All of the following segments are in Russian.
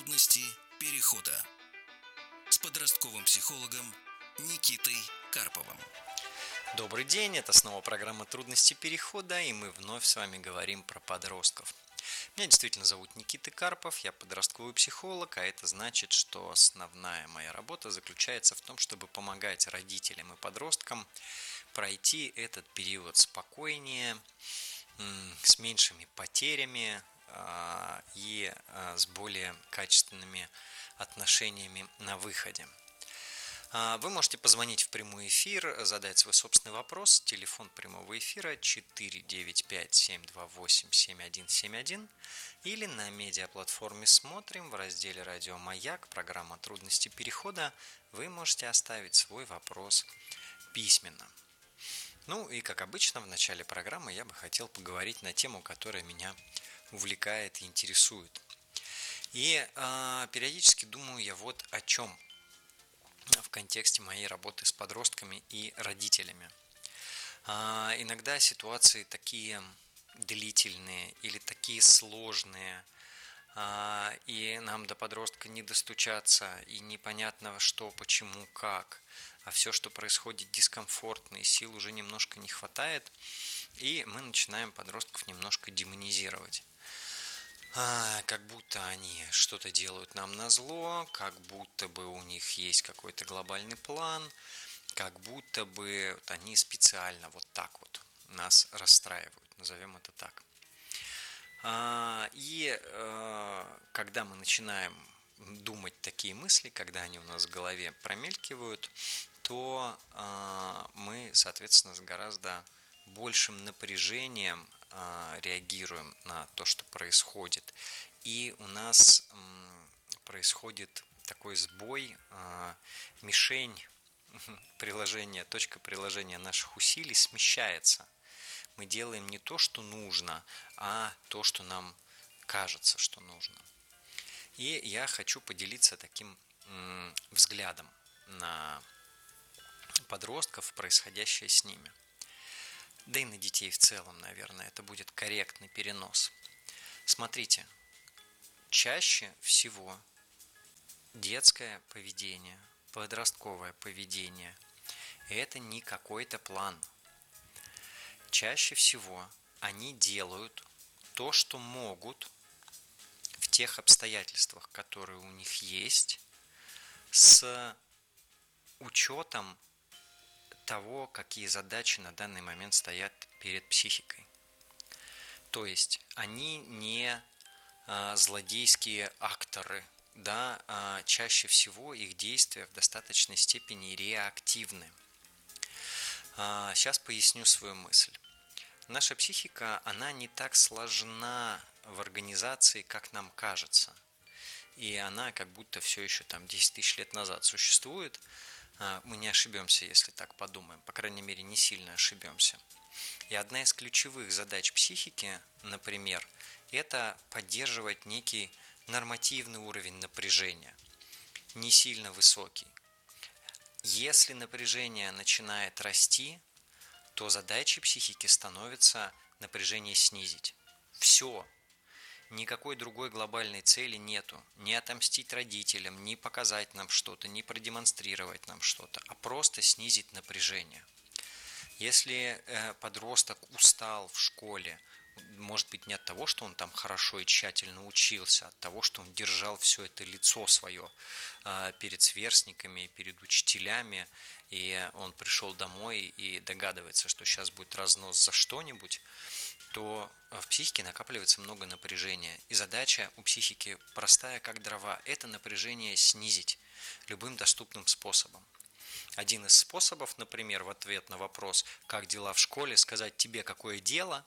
Трудности перехода с подростковым психологом Никитой Карповым. Добрый день, это снова программа «Трудности перехода», и мы вновь с вами говорим про подростков. Меня действительно зовут Никита Карпов, я подростковый психолог, а это значит, что основная моя работа заключается в том, чтобы помогать родителям и подросткам пройти этот период спокойнее, с меньшими потерями и с более качественными отношениями на выходе. Вы можете позвонить в прямой эфир, задать свой собственный вопрос. Телефон прямого эфира 495-728-7171 или на медиаплатформе «Смотрим» в разделе «Радио Маяк», программа «Трудности перехода». Вы можете оставить свой вопрос письменно. Ну и, как обычно, в начале программы я бы хотел поговорить на тему, которая меня увлекает и интересует. И периодически думаю я вот о чем в контексте моей работы с подростками и родителями. Иногда ситуации такие длительные или такие сложные, и нам до подростка не достучаться, и непонятно что, почему, как, а все, что происходит, дискомфортно, и сил уже немножко не хватает, и мы начинаем подростков немножко демонизировать. Как будто они что-то делают нам назло, как будто бы у них есть какой-то глобальный план, как будто бы они специально вот так вот нас расстраивают, назовем это так. И когда мы начинаем думать такие мысли, когда они у нас в голове промелькивают, то мы, соответственно, с гораздо большим напряжением реагируем на то, что происходит. И у нас происходит такой сбой, мишень приложения, точка приложения наших усилий смещается. Мы делаем не то, что нужно, а то, что нам кажется, что нужно. И я хочу поделиться таким взглядом на подростков, происходящее с ними. Да и на детей в целом, наверное, это будет корректный перенос. Смотрите, чаще всего детское поведение, подростковое поведение – это не какой-то план. Чаще всего они делают то, что могут в тех обстоятельствах, которые у них есть, с учетом того, какие задачи на данный момент стоят перед психикой. То есть они не злодейские акторы, да, чаще всего их действия в достаточной степени реактивны. Сейчас поясню свою мысль. Наша психика, она не так сложна в организации, как нам кажется. И она как будто все еще там 10 тысяч лет назад существует. Мы не ошибемся, если так подумаем, по крайней мере, не сильно ошибемся. И одна из ключевых задач психики, например, это поддерживать некий нормативный уровень напряжения, не сильно высокий. Если напряжение начинает расти, то задачей психики становится напряжение снизить. Все. Никакой другой глобальной цели нету. Не отомстить родителям, не показать нам что-то, не продемонстрировать нам что-то, а просто снизить напряжение. Если подросток устал в школе, может быть не от того, что он там хорошо и тщательно учился, а от того, что он держал все это лицо свое перед сверстниками, перед учителями, и он пришел домой и догадывается, что сейчас будет разнос за что-нибудь, то в психике накапливается много напряжения. И задача у психики простая, как дрова. Это напряжение снизить любым доступным способом. Один из способов, например, в ответ на вопрос «как дела в школе?», сказать «тебе какое дело?»,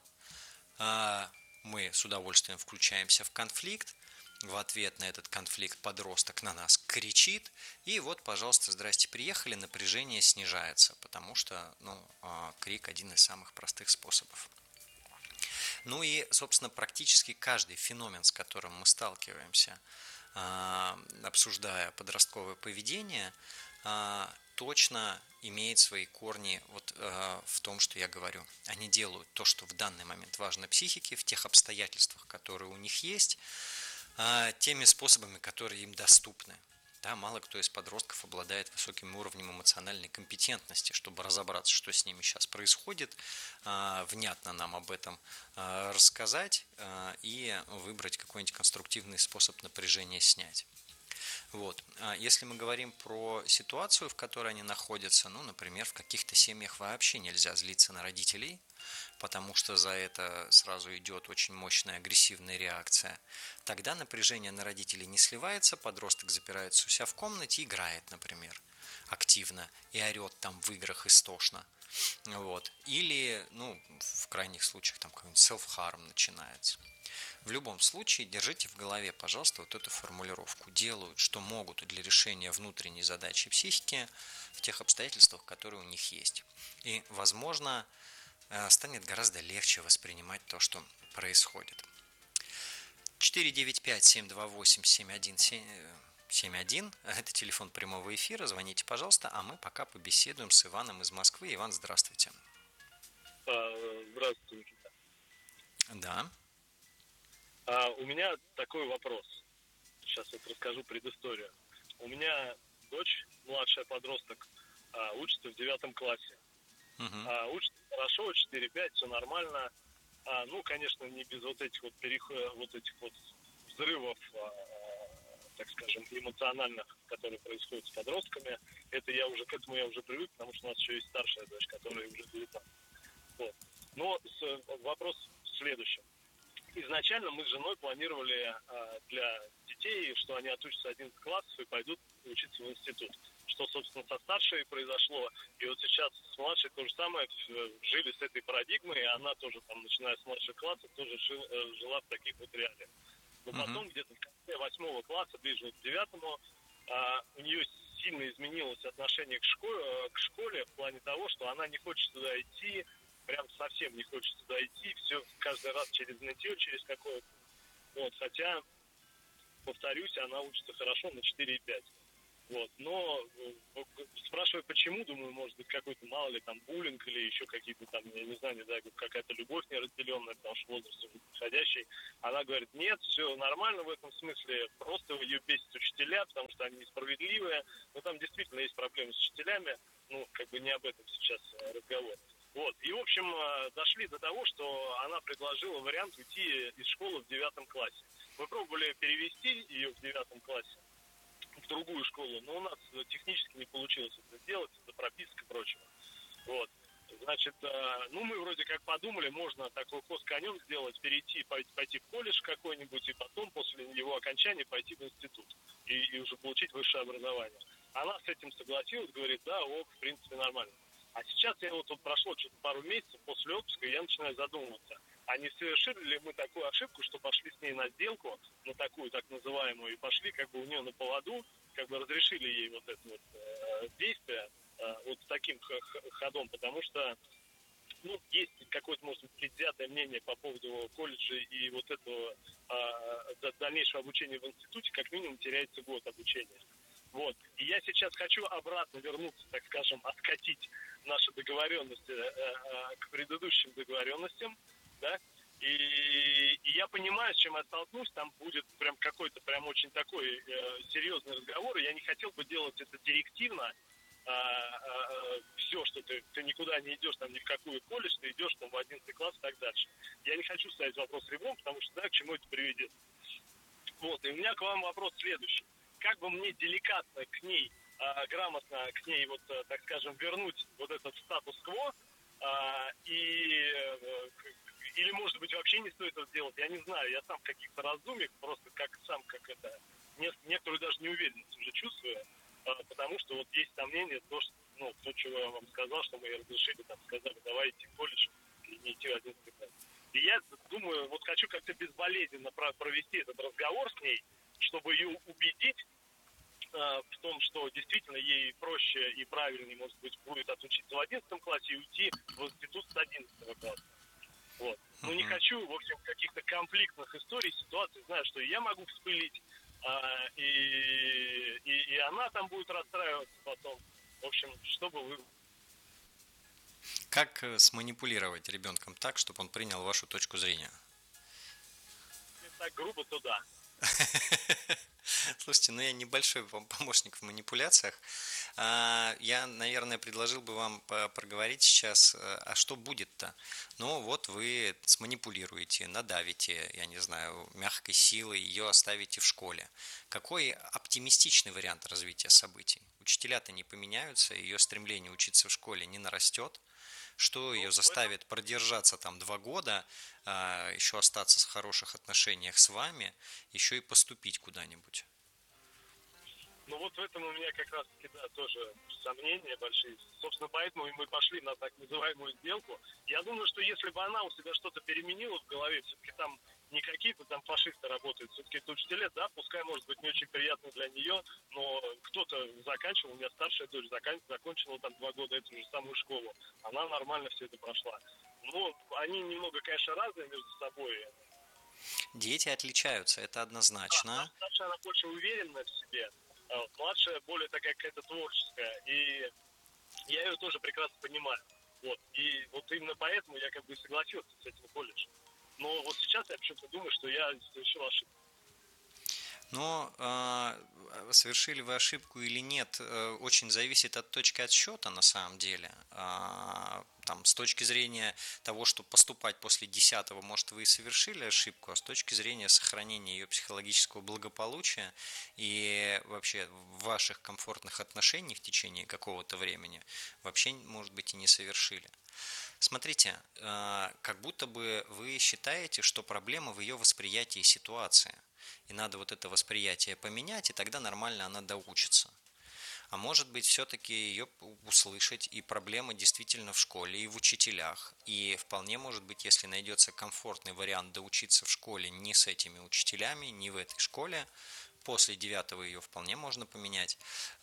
мы с удовольствием включаемся в конфликт. В ответ на этот конфликт подросток на нас кричит. И вот, пожалуйста, здрасте, приехали, напряжение снижается. Потому что крик один из самых простых способов. Ну и, собственно, практически каждый феномен, с которым мы сталкиваемся, обсуждая подростковое поведение, точно имеет свои корни вот в том, что я говорю. Они делают то, что в данный момент важно психике, в тех обстоятельствах, которые у них есть, теми способами, которые им доступны. Да, мало кто из подростков обладает высоким уровнем эмоциональной компетентности, чтобы разобраться, что с ними сейчас происходит, внятно нам об этом рассказать и выбрать какой-нибудь конструктивный способ напряжения снять. Вот. Если мы говорим про ситуацию, в которой они находятся, ну, например, в каких-то семьях вообще нельзя злиться на родителей, потому что за это сразу идет очень мощная агрессивная реакция, тогда напряжение на родителей не сливается, подросток запирается у себя в комнате и играет, например, активно и орет там в играх истошно. Вот. Или, ну, в крайних случаях там какой-нибудь self-harm начинается. В любом случае, держите в голове, пожалуйста, вот эту формулировку. Делают, что могут для решения внутренней задачи психики в тех обстоятельствах, которые у них есть. И, возможно, станет гораздо легче воспринимать то, что происходит. 495-728-7171 – это телефон прямого эфира. Звоните, пожалуйста, а мы пока побеседуем с Иваном из Москвы. Иван, здравствуйте. Здравствуйте, Никита. Да. У меня такой вопрос. Сейчас вот расскажу предысторию. У меня дочь, младшая подросток, учится в 9 классе. Учится хорошо, 4-5, все нормально. Ну, конечно, не без вот этих вот взрывов, так скажем, эмоциональных, которые происходят с подростками. К этому я уже привык, потому что у нас еще есть старшая дочь, которая уже 19. Вот. Но вопрос в следующем. Изначально мы с женой планировали для детей, что они отучатся 11 классов и пойдут учиться в институт. Что, собственно, со старшей произошло. И вот сейчас с младшей то же самое. Жили с этой парадигмой, и она тоже, там, начиная с младших классов, тоже жила в таких вот реалиях. Но потом, где-то в конце 8 класса, ближе к 9, у нее сильно изменилось отношение к школе в плане того, что она не хочет туда идти, прям совсем не хочет туда идти, все каждый раз через нытье, через какое-то. Вот, хотя, повторюсь, она учится хорошо на 4,5. Вот, но спрашиваю, почему, думаю, может быть, какой-то, мало ли, там, буллинг или еще какие-то там, я не знаю, какая-то любовь неразделенная, потому что возраст уже подходящий. Она говорит, нет, все нормально в этом смысле, просто ее бесит учителя, потому что они несправедливые. Но там действительно есть проблемы с учителями, ну, как бы не об этом сейчас разговор. Вот, и, в общем, дошли до того, что она предложила вариант уйти из школы в 9 классе. Мы пробовали перевести ее в 9 классе в другую школу, но у нас технически не получилось это сделать, из-за прописки и прочего. Вот. Значит, ну, мы вроде как подумали, можно такой ход конем сделать, пойти в колледж какой-нибудь, и потом, после его окончания, пойти в институт и уже получить высшее образование. Она с этим согласилась, говорит, да, ок, в принципе, нормально. А сейчас прошло что-то пару месяцев после отпуска, и я начинаю задумываться, а не совершили ли мы такую ошибку, что пошли с ней на сделку, на такую так называемую, и пошли как бы у нее на поводу, как бы разрешили ей вот это вот действие вот с таким ходом, потому что, ну, есть какое-то, может быть, предвзятое мнение по поводу колледжа и вот этого дальнейшего обучения в институте, как минимум теряется год обучения. Вот. И я сейчас хочу обратно вернуться, так скажем, откатить наши договоренности к предыдущим договоренностям, да, и я понимаю, с чем я столкнусь, там будет прям какой-то прям очень такой серьезный разговор, и я не хотел бы делать это директивно, все, что ты никуда не идешь, там ни в какую колледж, ты идешь там в 11 класс и так дальше. Я не хочу ставить вопрос ребром, потому что, да, к чему это приведет. Вот, и у меня к вам вопрос следующий. Как бы мне деликатно к ней, грамотно к ней, вот, так скажем, вернуть вот этот статус-кво, или, может быть, вообще не стоит это делать, я не знаю, я сам в каких-то раздумьях, просто некоторую даже неуверенность уже чувствую, потому что вот есть сомнения, то, чего я вам сказал, что мы ей разрешили, там, сказали, давай идти в колледж и не идти в 11 класс. И я думаю, вот хочу как-то безболезненно провести этот разговор с ней, чтобы ее убедить в том, что действительно ей проще и правильнее, может быть, будет отучиться в 11 классе и уйти в институт с 11 класса. Вот. Но не хочу, в общем, каких-то конфликтных историй, ситуаций. Знаю, что и я могу вспылить, и она там будет расстраиваться потом. В общем, чтобы вы... Как сманипулировать ребенком так, чтобы он принял вашу точку зрения? Если так грубо, то да. Слушайте, ну я небольшой помощник в манипуляциях. Я, наверное, предложил бы вам проговорить сейчас, а что будет-то? Ну вот вы сманипулируете, надавите, я не знаю, мягкой силой ее оставите в школе. Какой оптимистичный вариант развития событий? Учителя-то не поменяются, ее стремление учиться в школе не нарастет. Что ее Ну, в этом заставит продержаться там 2 года, еще остаться в хороших отношениях с вами, еще и поступить куда-нибудь? Ну вот в этом у меня как раз таки, да, тоже сомнения большие. Собственно, поэтому и мы пошли на так называемую сделку. Я думаю, что если бы она у себя что-то переменила в голове, все-таки там не какие-то там фашисты работают, все-таки это учителя, да, пускай может быть не очень приятно для нее, но кто-то заканчивал, у меня старшая дочь закончила там 2 года эту же самую школу. Она нормально все это прошла. Ну, они немного, конечно, разные между собой. Дети отличаются, это Да, однозначно. старшая, она больше уверенная в себе, а вот младшая более такая какая-то творческая. И я ее тоже прекрасно понимаю. Вот. И вот именно поэтому я как бы согласился с этим колледжем. Но вот сейчас я почему-то думаю, что я совершил ошибку. Но совершили вы ошибку или нет, очень зависит от точки отсчета на самом деле. Там, с точки зрения того, что поступать после 10-го, может, вы и совершили ошибку, а с точки зрения сохранения ее психологического благополучия и вообще ваших комфортных отношений в течение какого-то времени, вообще, может быть, и не совершили. Смотрите, как будто бы вы считаете, что проблема в ее восприятии ситуации. И надо вот это восприятие поменять, и тогда нормально она доучится. А может быть, все-таки ее услышать, и проблема действительно в школе, и в учителях. И вполне может быть, если найдется комфортный вариант доучиться в школе не с этими учителями, не в этой школе, после 9-го ее вполне можно поменять,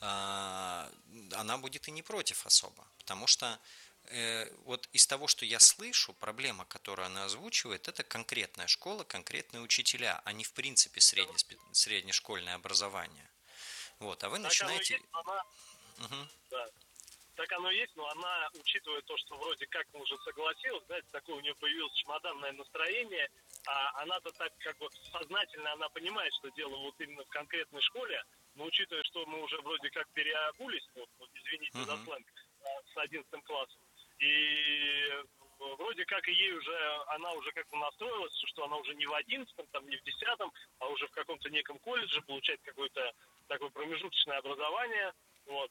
она будет и не против особо. Потому что вот из того, что я слышу, проблема, которую она озвучивает, это конкретная школа, конкретные учителя, а не в принципе среднешкольное образование. Вот, а вы Так оно и начинаете... есть, но она, Мгм. да, так оно и есть, но она, учитывая то, что вроде как мы уже согласилась, знаете, такое у нее появилось чемоданное настроение, а она-то так как бы сознательно она понимает, что дело вот именно в конкретной школе, но учитывая, что мы уже вроде как переобулись, вот извините за Мгм. сленг, с 11 классом, и вроде как и ей уже, она уже как-то настроилась, что она уже не в 11-м, там, не в 10-м, а уже в каком-то неком колледже получает какое-то такое промежуточное образование, вот.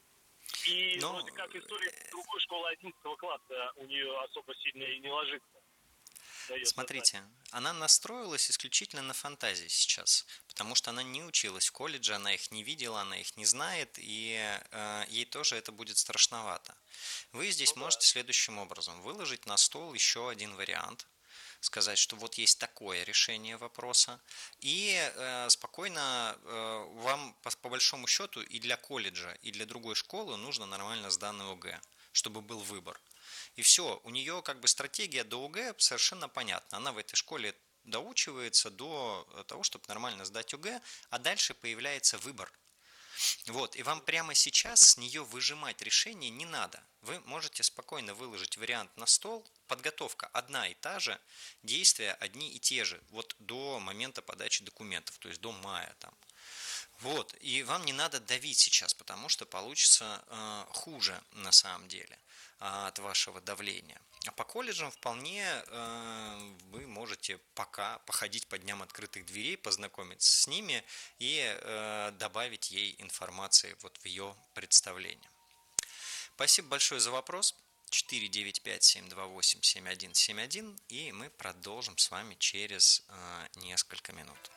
И Но вроде как история другой школы 11 класса у нее особо сильно и не ложится на ее сознание. смотрите, она настроилась исключительно на фантазии сейчас, потому что она не училась в колледже, она их не видела, она их не знает, и ей тоже это будет страшновато. Вы здесь Ну да. можете следующим образом выложить на стол еще один вариант, сказать, что вот есть такое решение вопроса, и спокойно вам по большому счету и для колледжа, и для другой школы нужно нормально сданный ОГЭ, чтобы был выбор. И все, у нее как бы стратегия до ОГЭ совершенно понятна. Она в этой школе доучивается до того, чтобы нормально сдать ОГЭ, а дальше появляется выбор. Вот, и вам прямо сейчас с нее выжимать решение не надо. Вы можете спокойно выложить вариант на стол, подготовка одна и та же, действия одни и те же, вот до момента подачи документов, то есть до мая там. Вот, и вам не надо давить сейчас, потому что получится хуже на самом деле от вашего давления. А по колледжам вполне вы можете пока походить по дням открытых дверей, познакомиться с ними и добавить ей информации вот в ее представление. Спасибо большое за вопрос. 495-728-7171, и мы продолжим с вами через несколько минут.